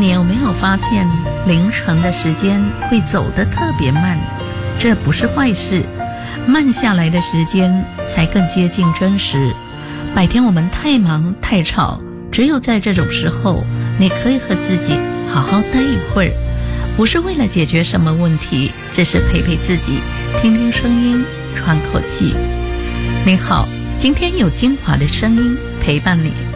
你有没有发现凌晨的时间会走得特别慢？这不是坏事，慢下来的时间才更接近真实。白天我们太忙太吵，只有在这种时候，你可以和自己好好待一会儿，不是为了解决什么问题，只是陪陪自己，听听声音，喘口气。你好，今天有精华的声音陪伴你。